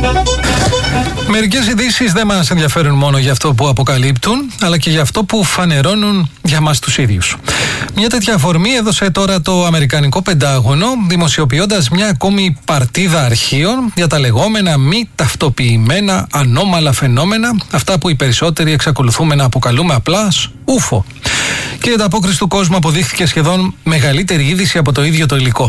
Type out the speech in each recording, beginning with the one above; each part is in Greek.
Μερικές ειδήσεις δεν μας ενδιαφέρουν μόνο για αυτό που αποκαλύπτουν, αλλά και για αυτό που φανερώνουν για μας τους ίδιους. Μια τέτοια αφορμή έδωσε τώρα το Αμερικανικό Πεντάγωνο, δημοσιοποιώντας μια ακόμη παρτίδα αρχείων για τα λεγόμενα μη ταυτοποιημένα ανώμαλα φαινόμενα, αυτά που οι περισσότεροι εξακολουθούμε να αποκαλούμε απλά UFO. Και η ανταπόκριση του κόσμου αποδείχθηκε σχεδόν μεγαλύτερη είδηση από το ίδιο το υλικό.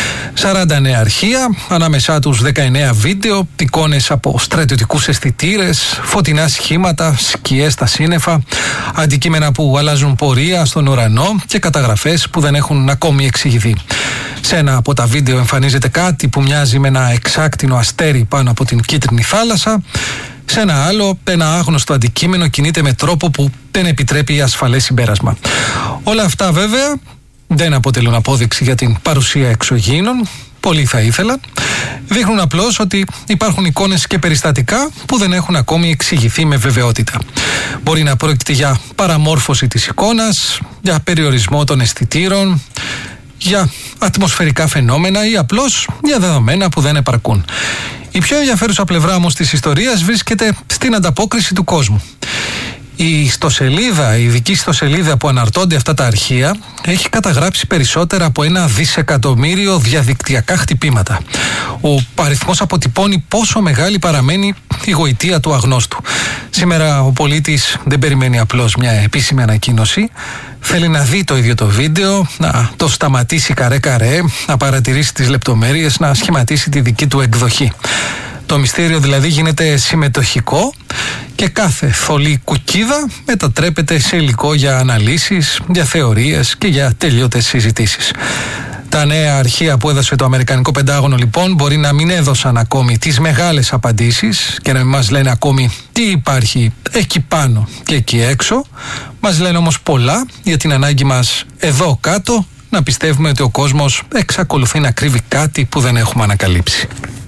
40 νέα αρχεία, ανάμεσά τους 19 βίντεο, εικόνες από στρατιωτικούς αισθητήρες, φωτεινά σχήματα, σκιές στα σύννεφα, αντικείμενα που αλλάζουν πορεία στον ουρανό και καταγραφές που δεν έχουν ακόμη εξηγηθεί. Σε ένα από τα βίντεο εμφανίζεται κάτι που μοιάζει με ένα εξάκτινο αστέρι πάνω από την κίτρινη θάλασσα. Σε ένα άλλο, ένα άγνωστο αντικείμενο κινείται με τρόπο που δεν επιτρέπει ασφαλές συμπέρασμα. Όλα αυτά βέβαια δεν αποτελούν απόδειξη για την παρουσία εξωγήινων, πολλοί θα ήθελαν. Δείχνουν απλώς ότι υπάρχουν εικόνες και περιστατικά που δεν έχουν ακόμη εξηγηθεί με βεβαιότητα. Μπορεί να πρόκειται για παραμόρφωση της εικόνας, για περιορισμό των αισθητήρων, για ατμοσφαιρικά φαινόμενα ή απλώς για δεδομένα που δεν επαρκούν. Η πιο ενδιαφέρουσα πλευρά όμως της ιστορίας βρίσκεται στην ανταπόκριση του κόσμου. Η ειδική ιστοσελίδα που αναρτώνται αυτά τα αρχεία έχει καταγράψει περισσότερα από 1 δισεκατομμύριο διαδικτυακά χτυπήματα. Ο αριθμός αποτυπώνει πόσο μεγάλη παραμένει η γοητεία του αγνώστου. Σήμερα ο πολίτης δεν περιμένει απλώς μια επίσημη ανακοίνωση. Θέλει να δει το ίδιο το βίντεο, να το σταματήσει καρέ-καρέ, να παρατηρήσει τις λεπτομέρειες, να σχηματίσει τη δική του εκδοχή. Το μυστήριο δηλαδή γίνεται συμμετοχικό και κάθε θολή κουκκίδα μετατρέπεται σε υλικό για αναλύσεις, για θεωρίες και για τελείωτες συζητήσεις. Τα νέα αρχεία που έδωσε το Αμερικανικό Πεντάγωνο λοιπόν μπορεί να μην έδωσαν ακόμη τις μεγάλες απαντήσεις και να μην μας λένε ακόμη τι υπάρχει εκεί πάνω και εκεί έξω. Μας λένε όμως πολλά για την ανάγκη μας εδώ κάτω να πιστεύουμε ότι ο κόσμος εξακολουθεί να κρύβει κάτι που δεν έχουμε ανακαλύψει.